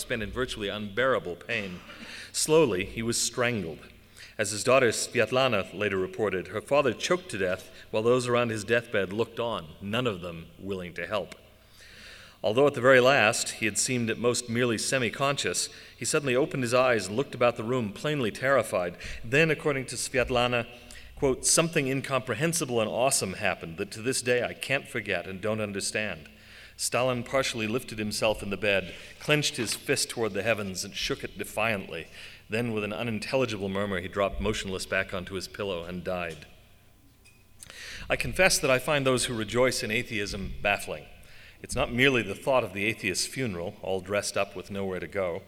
spent in virtually unbearable pain. Slowly, he was strangled. As his daughter Svetlana later reported, her father choked to death while those around his deathbed looked on, none of them willing to help. Although at the very last he had seemed at most merely semi-conscious, he suddenly opened his eyes and looked about the room, plainly terrified. Then, according to Svetlana, quote, "something incomprehensible and awesome happened that to this day I can't forget and don't understand. Stalin partially lifted himself in the bed, clenched his fist toward the heavens and shook it defiantly. Then, with an unintelligible murmur, he dropped motionless back onto his pillow and died." I confess that I find those who rejoice in atheism baffling. It's not merely the thought of the atheist's funeral, all dressed up with nowhere to go.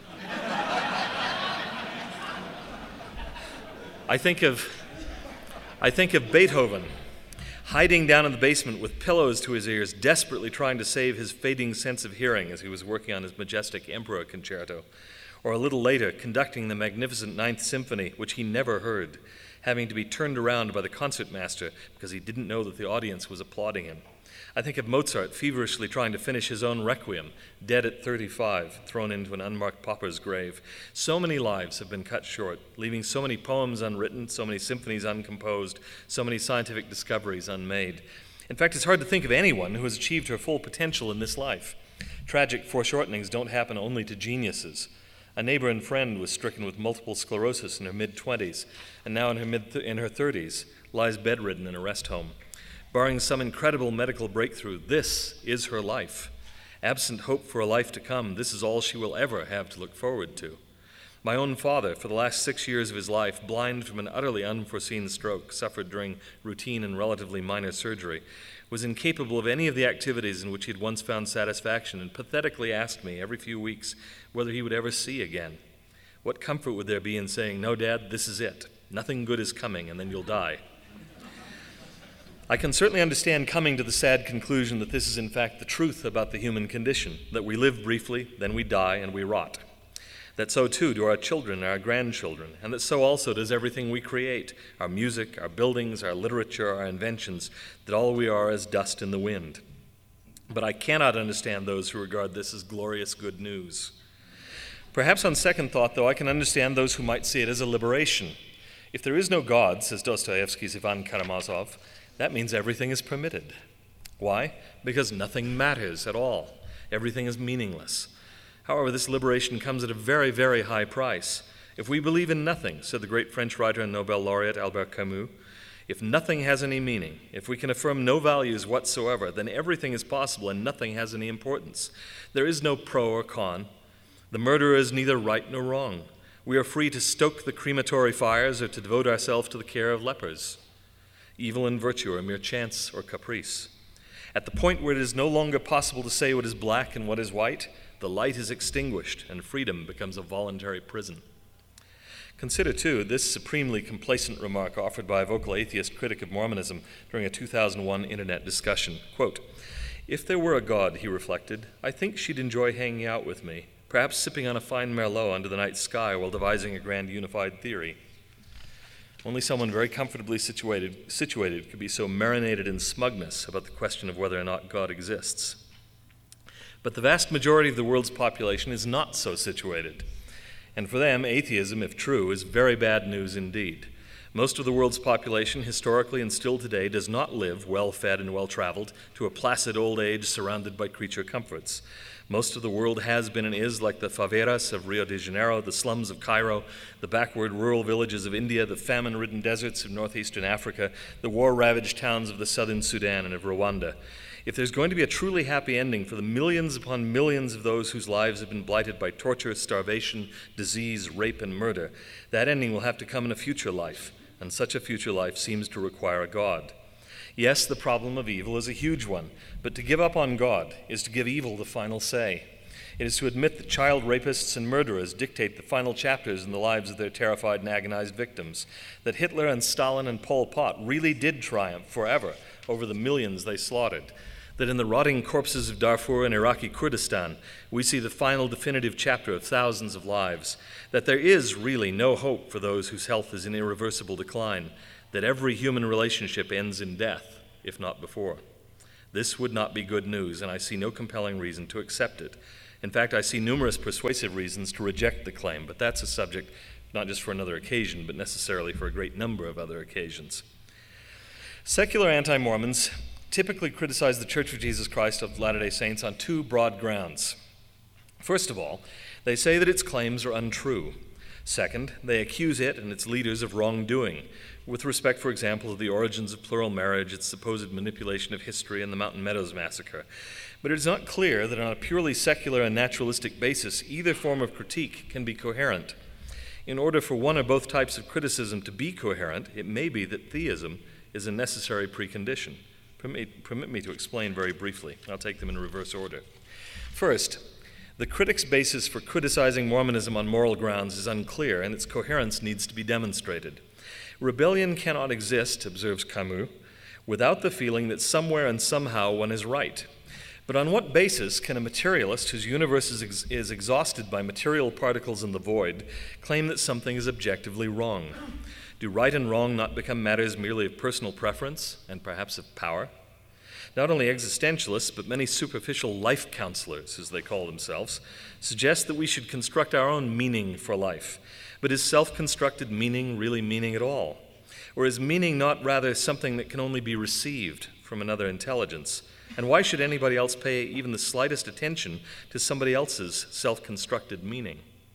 I think of Beethoven, hiding down in the basement with pillows to his ears, desperately trying to save his fading sense of hearing as he was working on his majestic Emperor Concerto. Or a little later, conducting the magnificent Ninth Symphony, which he never heard, having to be turned around by the concertmaster because he didn't know that the audience was applauding him. I think of Mozart feverishly trying to finish his own Requiem, dead at 35, thrown into an unmarked pauper's grave. So many lives have been cut short, leaving so many poems unwritten, so many symphonies uncomposed, so many scientific discoveries unmade. In fact, it's hard to think of anyone who has achieved her full potential in this life. Tragic foreshortenings don't happen only to geniuses. A neighbor and friend was stricken with multiple sclerosis in her mid-20s, and now in her 30s, lies bedridden in a rest home. Barring some incredible medical breakthrough, this is her life. Absent hope for a life to come, this is all she will ever have to look forward to. My own father, for the last 6 years of his life, blind from an utterly unforeseen stroke suffered during routine and relatively minor surgery, was incapable of any of the activities in which he had once found satisfaction and pathetically asked me every few weeks whether he would ever see again. What comfort would there be in saying, "No, Dad, this is it. Nothing good is coming, and then you'll die." I can certainly understand coming to the sad conclusion that this is in fact the truth about the human condition, that we live briefly, then we die, and we rot. That so too do our children and our grandchildren, and that so also does everything we create, our music, our buildings, our literature, our inventions, that all we are is dust in the wind. But I cannot understand those who regard this as glorious good news. Perhaps on second thought, though, I can understand those who might see it as a liberation. If there is no God, says Dostoevsky's Ivan Karamazov, that means everything is permitted. Why? Because nothing matters at all. Everything is meaningless. However, this liberation comes at a very, very high price. If we believe in nothing, said the great French writer and Nobel laureate Albert Camus, if nothing has any meaning, if we can affirm no values whatsoever, then everything is possible and nothing has any importance. There is no pro or con. The murderer is neither right nor wrong. We are free to stoke the crematory fires or to devote ourselves to the care of lepers. Evil and virtue are mere chance or caprice. At the point where it is no longer possible to say what is black and what is white, the light is extinguished and freedom becomes a voluntary prison. Consider, too, this supremely complacent remark offered by a vocal atheist critic of Mormonism during a 2001 internet discussion. Quote, "If there were a God," he reflected, "I think she'd enjoy hanging out with me, perhaps sipping on a fine Merlot under the night sky while devising a grand unified theory." Only someone very comfortably situated could be so marinated in smugness about the question of whether or not God exists. But the vast majority of the world's population is not so situated. And for them, atheism, if true, is very bad news indeed. Most of the world's population, historically and still today, does not live well-fed and well-traveled to a placid old age surrounded by creature comforts. Most of the world has been and is like the favelas of Rio de Janeiro, the slums of Cairo, the backward rural villages of India, the famine-ridden deserts of northeastern Africa, the war-ravaged towns of the southern Sudan and of Rwanda. If there's going to be a truly happy ending for the millions upon millions of those whose lives have been blighted by torture, starvation, disease, rape, and murder, that ending will have to come in a future life, and such a future life seems to require a God. Yes, the problem of evil is a huge one, but to give up on God is to give evil the final say. It is to admit that child rapists and murderers dictate the final chapters in the lives of their terrified and agonized victims, that Hitler and Stalin and Pol Pot really did triumph forever over the millions they slaughtered, that in the rotting corpses of Darfur and Iraqi Kurdistan, we see the final definitive chapter of thousands of lives, that there is really no hope for those whose health is in irreversible decline, that every human relationship ends in death, if not before. This would not be good news, and I see no compelling reason to accept it. In fact, I see numerous persuasive reasons to reject the claim, but that's a subject not just for another occasion, but necessarily for a great number of other occasions. Secular anti-Mormons typically criticize the Church of Jesus Christ of Latter-day Saints on two broad grounds. First of all, they say that its claims are untrue. Second, they accuse it and its leaders of wrongdoing, with respect, for example, to the origins of plural marriage, its supposed manipulation of history, and the Mountain Meadows massacre. But it is not clear that on a purely secular and naturalistic basis, either form of critique can be coherent. In order for one or both types of criticism to be coherent, it may be that theism is a necessary precondition. Permit me to explain very briefly. I'll take them in reverse order. First, the critic's basis for criticizing Mormonism on moral grounds is unclear, and its coherence needs to be demonstrated. Rebellion cannot exist, observes Camus, without the feeling that somewhere and somehow one is right. But on what basis can a materialist whose universe is exhausted by material particles in the void claim that something is objectively wrong? Do right and wrong not become matters merely of personal preference and perhaps of power? Not only existentialists, but many superficial life counselors, as they call themselves, suggest that we should construct our own meaning for life. But is self-constructed meaning really meaning at all? Or is meaning not rather something that can only be received from another intelligence? And why should anybody else pay even the slightest attention to somebody else's self-constructed meaning?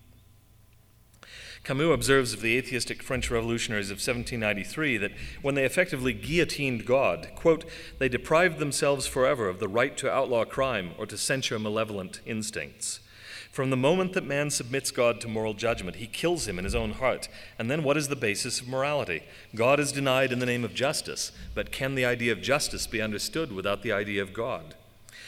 Camus observes of the atheistic French revolutionaries of 1793 that when they effectively guillotined God, quote, they deprived themselves forever of the right to outlaw crime or to censure malevolent instincts. From the moment that man submits God to moral judgment, he kills him in his own heart. And then what is the basis of morality? God is denied in the name of justice, but can the idea of justice be understood without the idea of God?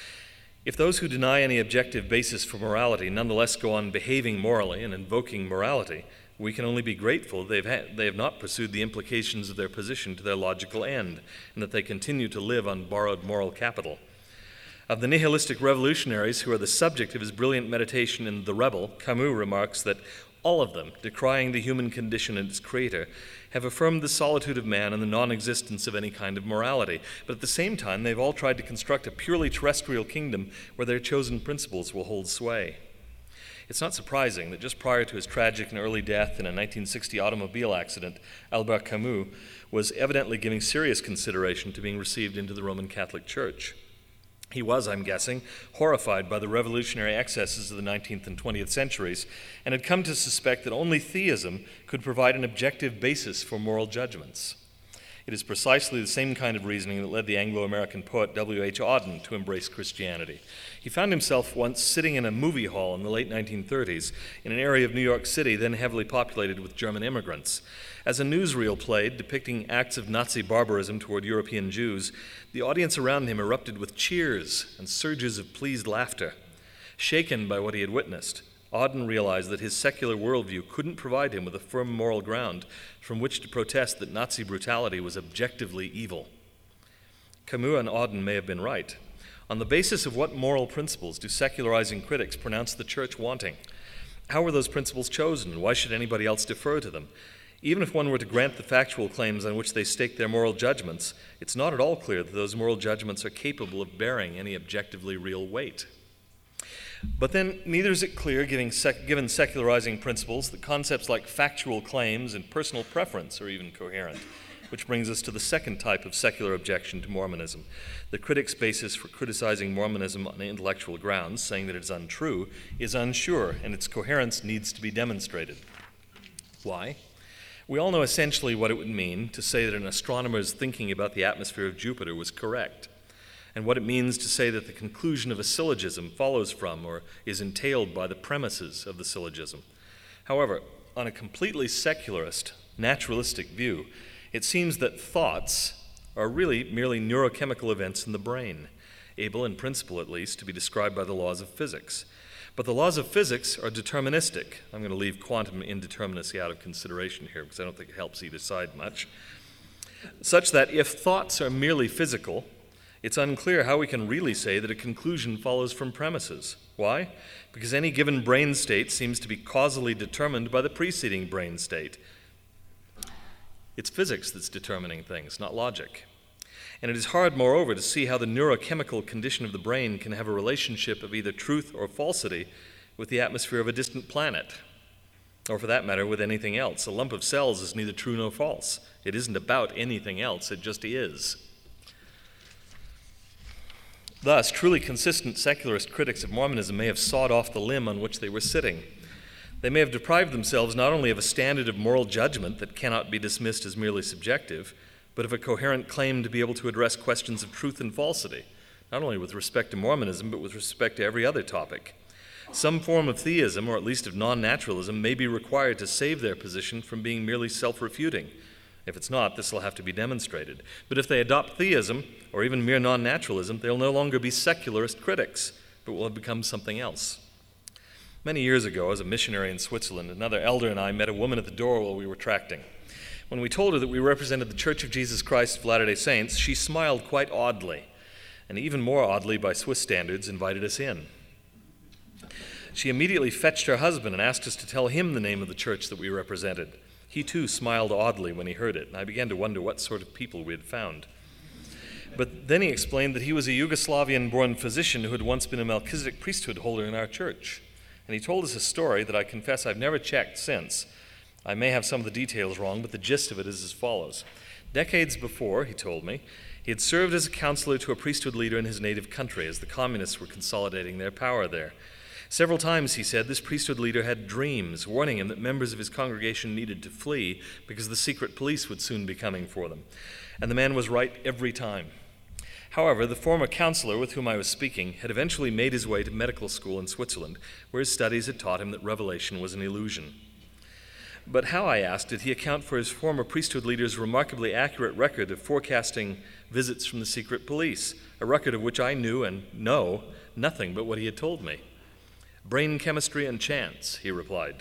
If those who deny any objective basis for morality nonetheless go on behaving morally and invoking morality, we can only be grateful they have not pursued the implications of their position to their logical end, and that they continue to live on borrowed moral capital. Of the nihilistic revolutionaries who are the subject of his brilliant meditation in The Rebel, Camus remarks that all of them, decrying the human condition and its creator, have affirmed the solitude of man and the non-existence of any kind of morality, but at the same time they've all tried to construct a purely terrestrial kingdom where their chosen principles will hold sway. It's not surprising that just prior to his tragic and early death in a 1960 automobile accident, Albert Camus was evidently giving serious consideration to being received into the Roman Catholic Church. He was, I'm guessing, horrified by the revolutionary excesses of the 19th and 20th centuries, and had come to suspect that only theism could provide an objective basis for moral judgments. It is precisely the same kind of reasoning that led the Anglo-American poet W.H. Auden to embrace Christianity. He found himself once sitting in a movie hall in the late 1930s in an area of New York City then heavily populated with German immigrants. As a newsreel played depicting acts of Nazi barbarism toward European Jews, the audience around him erupted with cheers and surges of pleased laughter. Shaken by what he had witnessed, Auden realized that his secular worldview couldn't provide him with a firm moral ground from which to protest that Nazi brutality was objectively evil. Camus and Auden may have been right. On the basis of what moral principles do secularizing critics pronounce the church wanting? How were those principles chosen, and why should anybody else defer to them? Even if one were to grant the factual claims on which they stake their moral judgments, it's not at all clear that those moral judgments are capable of bearing any objectively real weight. But then neither is it clear, given secularizing principles, that concepts like factual claims and personal preference are even coherent, which brings us to the second type of secular objection to Mormonism. The critic's basis for criticizing Mormonism on intellectual grounds, saying that it is untrue, is unsure, and its coherence needs to be demonstrated. Why? We all know essentially what it would mean to say that an astronomer's thinking about the atmosphere of Jupiter was correct, and what it means to say that the conclusion of a syllogism follows from or is entailed by the premises of the syllogism. However, on a completely secularist, naturalistic view, it seems that thoughts are really merely neurochemical events in the brain, able in principle at least to be described by the laws of physics. But the laws of physics are deterministic. I'm going to leave quantum indeterminacy out of consideration here because I don't think it helps either side much. Such that if thoughts are merely physical, it's unclear how we can really say that a conclusion follows from premises. Why? Because any given brain state seems to be causally determined by the preceding brain state. It's physics that's determining things, not logic. And it is hard, moreover, to see how the neurochemical condition of the brain can have a relationship of either truth or falsity with the atmosphere of a distant planet, or for that matter, with anything else. A lump of cells is neither true nor false. It isn't about anything else, it just is. Thus, truly consistent secularist critics of Mormonism may have sawed off the limb on which they were sitting. They may have deprived themselves not only of a standard of moral judgment that cannot be dismissed as merely subjective, but of a coherent claim to be able to address questions of truth and falsity, not only with respect to Mormonism, but with respect to every other topic. Some form of theism, or at least of non-naturalism, may be required to save their position from being merely self-refuting. If it's not, this will have to be demonstrated. But if they adopt theism, or even mere non-naturalism, they'll no longer be secularist critics, but will have become something else. Many years ago, as a missionary in Switzerland, another elder and I met a woman at the door while we were tracting. When we told her that we represented the Church of Jesus Christ of Latter-day Saints, she smiled quite oddly, and even more oddly by Swiss standards, invited us in. She immediately fetched her husband and asked us to tell him the name of the church that we represented. He too smiled oddly when he heard it, and I began to wonder what sort of people we had found. But then he explained that he was a Yugoslavian-born physician who had once been a Melchizedek priesthood holder in our church. And he told us a story that I confess I've never checked since. I may have some of the details wrong, but the gist of it is as follows. Decades before, he told me, he had served as a counselor to a priesthood leader in his native country as the communists were consolidating their power there. Several times, he said, this priesthood leader had dreams warning him that members of his congregation needed to flee because the secret police would soon be coming for them. And the man was right every time. However, the former counselor with whom I was speaking had eventually made his way to medical school in Switzerland, where his studies had taught him that revelation was an illusion. But how, I asked, did he account for his former priesthood leader's remarkably accurate record of forecasting visits from the secret police, a record of which I knew and know nothing but what he had told me? Brain chemistry and chance, he replied.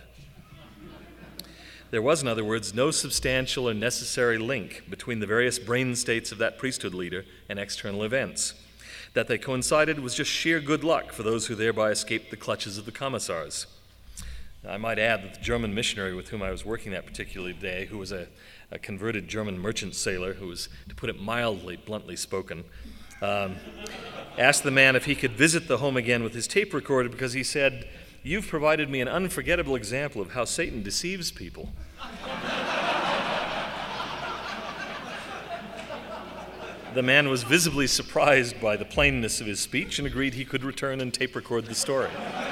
There was, in other words, no substantial or necessary link between the various brain states of that priesthood leader and external events. That they coincided was just sheer good luck for those who thereby escaped the clutches of the commissars. I might add that the German missionary with whom I was working that particular day, who was a converted German merchant sailor, who was, to put it mildly, bluntly spoken, asked the man if he could visit the home again with his tape recorder because he said, "You've provided me an unforgettable example of how Satan deceives people." The man was visibly surprised by the plainness of his speech and agreed he could return and tape record the story.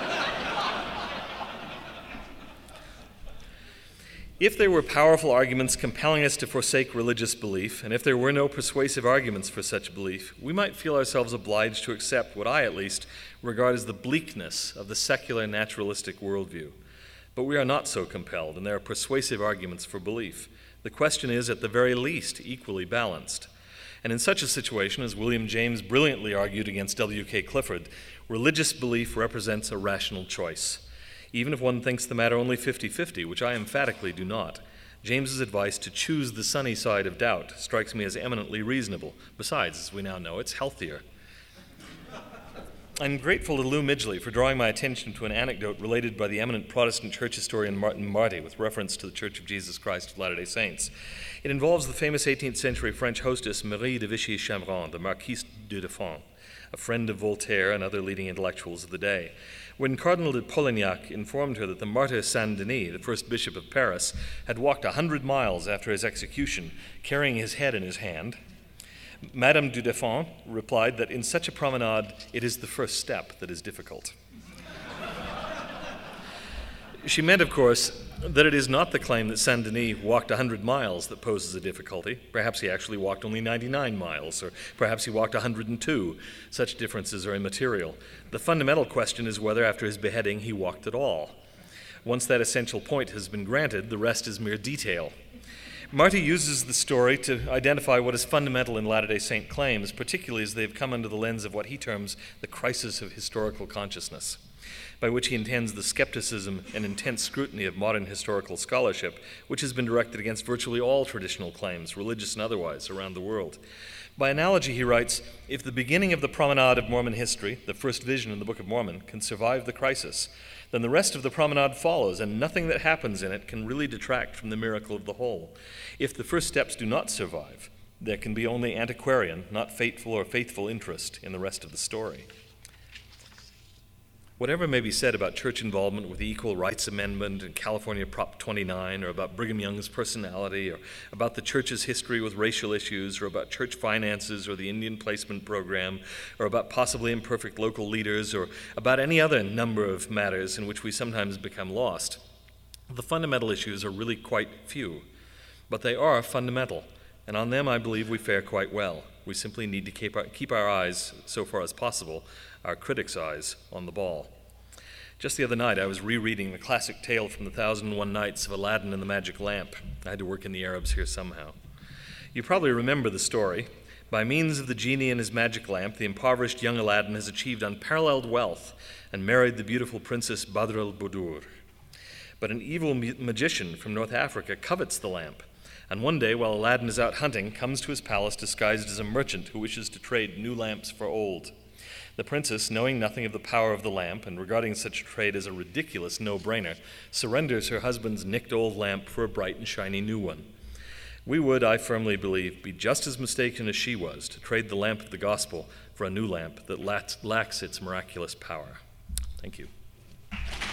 If there were powerful arguments compelling us to forsake religious belief, and if there were no persuasive arguments for such belief, we might feel ourselves obliged to accept what I, at least, regard as the bleakness of the secular naturalistic worldview. But we are not so compelled, and there are persuasive arguments for belief. The question is, at the very least, equally balanced. And in such a situation, as William James brilliantly argued against W.K. Clifford, religious belief represents a rational choice. Even if one thinks the matter only 50-50, which I emphatically do not, James's advice to choose the sunny side of doubt strikes me as eminently reasonable. Besides, as we now know, it's healthier. I'm grateful to Lou Midgley for drawing my attention to an anecdote related by the eminent Protestant church historian Martin Marty with reference to the Church of Jesus Christ of Latter-day Saints. It involves the famous 18th century French hostess Marie de Vichy-Chambrun, the Marquise de Deffand, a friend of Voltaire and other leading intellectuals of the day. When Cardinal de Polignac informed her that the martyr Saint-Denis, the first bishop of Paris, had walked 100 miles after his execution, carrying his head in his hand, Madame du Deffand replied that in such a promenade, it is the first step that is difficult. She meant, of course, that it is not the claim that Saint-Denis walked 100 miles that poses a difficulty. Perhaps he actually walked only 99 miles, or perhaps he walked 102. Such differences are immaterial. The fundamental question is whether, after his beheading, he walked at all. Once that essential point has been granted, the rest is mere detail. Marty uses the story to identify what is fundamental in Latter-day Saint claims, particularly as they've come under the lens of what he terms the crisis of historical consciousness, by which he intends the skepticism and intense scrutiny of modern historical scholarship, which has been directed against virtually all traditional claims, religious and otherwise, around the world. By analogy, he writes, if the beginning of the promenade of Mormon history, the first vision in the Book of Mormon, can survive the crisis, then the rest of the promenade follows, and nothing that happens in it can really detract from the miracle of the whole. If the first steps do not survive, There can be only antiquarian, not fateful or faithful interest in the rest of the story. Whatever may be said about church involvement with the Equal Rights Amendment and California Prop 29, or about Brigham Young's personality, or about the church's history with racial issues, or about church finances, or the Indian placement program, or about possibly imperfect local leaders, or about any other number of matters in which we sometimes become lost, the fundamental issues are really quite few. But they are fundamental, and on them I believe we fare quite well. We simply need to keep our eyes, so far as possible, our critics' eyes, on the ball. Just the other night, I was rereading the classic tale from the 1001 Nights of Aladdin and the Magic Lamp. I had to work in the Arabs here somehow. You probably remember the story. By means of the genie and his magic lamp, the impoverished young Aladdin has achieved unparalleled wealth and married the beautiful princess Badr al-Budur. But an evil magician from North Africa covets the lamp, and one day, while Aladdin is out hunting, comes to his palace disguised as a merchant who wishes to trade new lamps for old. The princess, knowing nothing of the power of the lamp and regarding such a trade as a ridiculous no-brainer, surrenders her husband's nicked old lamp for a bright and shiny new one. We would, I firmly believe, be just as mistaken as she was to trade the lamp of the gospel for a new lamp that lacks its miraculous power. Thank you.